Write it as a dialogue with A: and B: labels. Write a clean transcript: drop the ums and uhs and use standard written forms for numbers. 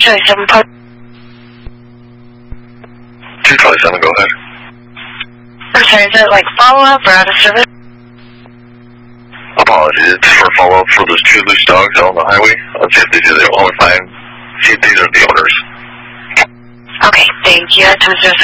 A: 227 Park.
B: 227, go ahead.
A: I'm sorry, is that like follow-up or out of service?
B: Apologies, it's for follow-up for those 2 loose dogs out on the highway. I'll see if these are the only 5. See if these are the owners.
A: Okay, thank you. 206.